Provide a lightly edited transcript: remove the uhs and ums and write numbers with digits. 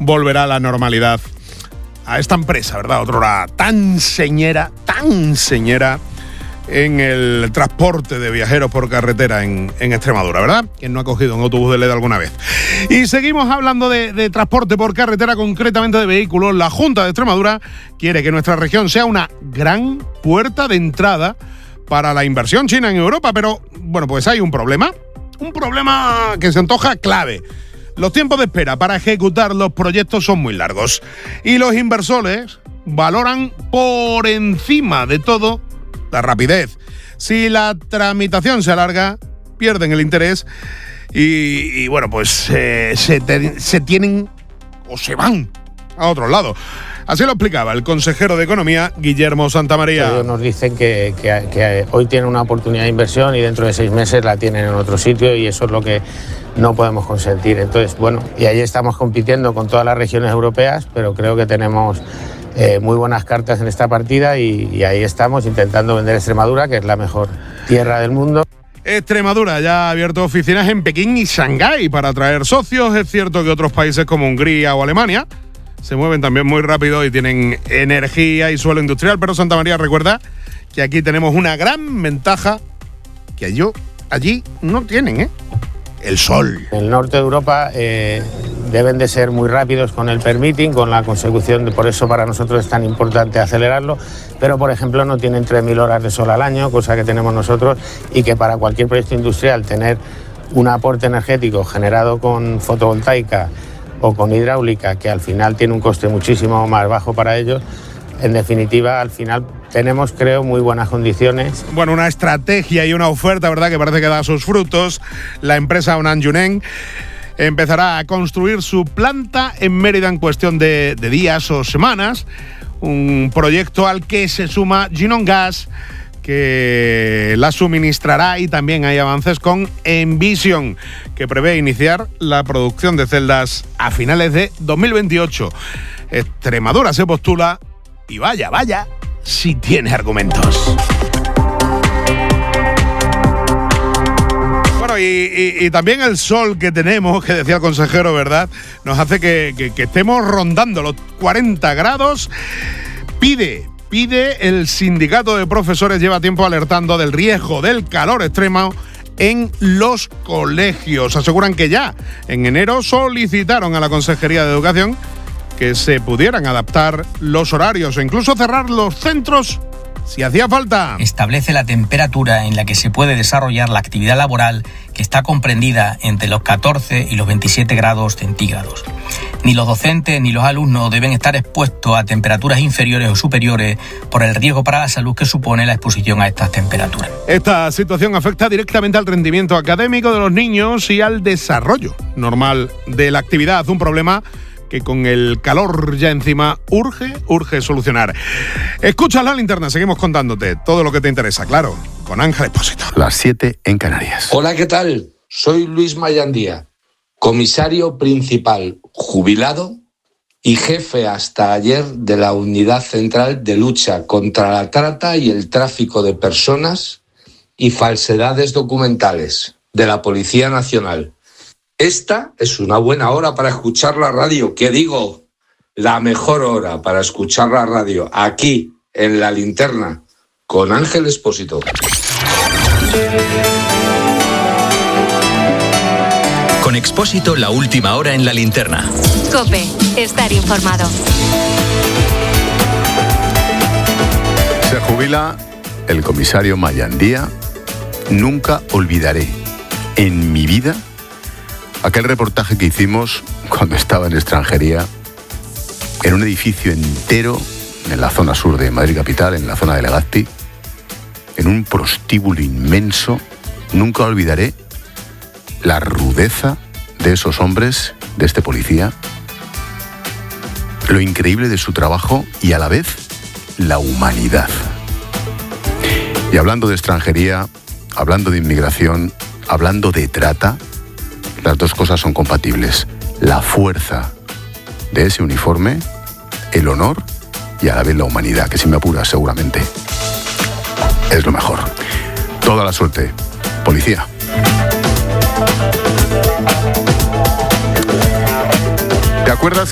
volverá a la normalidad a esta empresa, ¿verdad? Otrora tan señera en el transporte de viajeros por carretera en Extremadura, ¿verdad? ¿Quién no ha cogido un autobús de LED alguna vez? Y seguimos hablando de transporte por carretera, concretamente de vehículos. La Junta de Extremadura quiere que nuestra región sea una gran puerta de entrada para la inversión china en Europa, pero, bueno, pues hay un problema que se antoja clave. Los tiempos de espera para ejecutar los proyectos son muy largos y los inversores valoran por encima de todo la rapidez. Si la tramitación se alarga, pierden el interés y bueno, pues se tienen o se van a otro lado. Así lo explicaba el consejero de Economía, Guillermo Santamaría. Ellos nos dicen que hoy tienen una oportunidad de inversión y dentro de 6 meses la tienen en otro sitio, y eso es lo que no podemos consentir. Entonces, bueno, y ahí estamos compitiendo con todas las regiones europeas, pero creo que tenemos muy buenas cartas en esta partida y ahí estamos intentando vender Extremadura, que es la mejor tierra del mundo. Extremadura ya ha abierto oficinas en Pekín y Shanghái para atraer socios. Es cierto que otros países como Hungría o Alemania se mueven también muy rápido y tienen energía y suelo industrial, pero Santamaría recuerda que aquí tenemos una gran ventaja que allí no tienen, el sol. En el norte de Europa deben de ser muy rápidos con el permitting, con la consecución, por eso para nosotros es tan importante acelerarlo, pero por ejemplo no tienen 3.000 horas de sol al año, cosa que tenemos nosotros, y que para cualquier proyecto industrial tener un aporte energético generado con fotovoltaica o con hidráulica, que al final tiene un coste muchísimo más bajo para ellos, en definitiva, al final tenemos, creo, muy buenas condiciones. Bueno, una estrategia y una oferta, ¿verdad?, que parece que da sus frutos. La empresa Onan Yuneng empezará a construir su planta en Mérida en cuestión de días o semanas. Un proyecto al que se suma Jinon Gas, que la suministrará, y también hay avances con Envision, que prevé iniciar la producción de celdas a finales de 2028. Extremadura se postula y vaya, si tiene argumentos. Bueno, y también el sol que tenemos, que decía el consejero, ¿verdad?, nos hace que estemos rondando los 40 grados. Pide el sindicato de profesores, lleva tiempo alertando del riesgo del calor extremo en los colegios. Aseguran que ya en enero solicitaron a la Consejería de Educación que se pudieran adaptar los horarios o incluso cerrar los centros si hacía falta. Establece la temperatura en la que se puede desarrollar la actividad laboral, que está comprendida entre los 14 y los 27 grados centígrados. Ni los docentes ni los alumnos deben estar expuestos a temperaturas inferiores o superiores por el riesgo para la salud que supone la exposición a estas temperaturas. Esta situación afecta directamente al rendimiento académico de los niños y al desarrollo normal de la actividad, un problema que con el calor ya encima urge solucionar. Escucha La Linterna, seguimos contándote todo lo que te interesa, claro, con Ángel Expósito. Las 7 en Canarias. Hola, ¿qué tal? Soy Luis Mayandía, comisario principal jubilado y jefe hasta ayer de la Unidad Central de Lucha contra la Trata y el Tráfico de Personas y Falsedades Documentales de la Policía Nacional. Esta es una buena hora para escuchar la radio. ¿Qué digo? La mejor hora para escuchar la radio, aquí, en La Linterna, con Ángel Expósito. Con Expósito, la última hora en La Linterna. COPE, estar informado. Se jubila el comisario Mayandía. Nunca olvidaré en mi vida aquel reportaje que hicimos cuando estaba en extranjería, en un edificio entero en la zona sur de Madrid capital, en la zona de Legazpi, en un prostíbulo inmenso. Nunca olvidaré la rudeza de esos hombres, de este policía, lo increíble de su trabajo y a la vez la humanidad. Y hablando de extranjería, hablando de inmigración, hablando de trata, las dos cosas son compatibles. La fuerza de ese uniforme, el honor y a la vez la humanidad, que si me apuras seguramente es lo mejor. Toda la suerte, policía. ¿Te acuerdas